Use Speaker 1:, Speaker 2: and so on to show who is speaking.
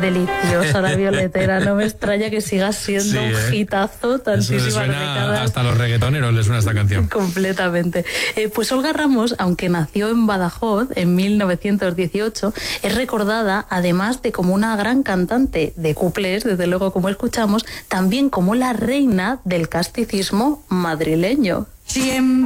Speaker 1: Deliciosa la violetera, no me extraña que siga siendo un hitazo tantísimas décadas.
Speaker 2: Hasta a los reggaetoneros les suena esta canción.
Speaker 1: Completamente. Pues Olga Ramos, aunque nació en Badajoz en 1918, es recordada además de como una gran cantante de cuplés, desde luego como escuchamos, también como la reina del casticismo madrileño.
Speaker 3: Siempre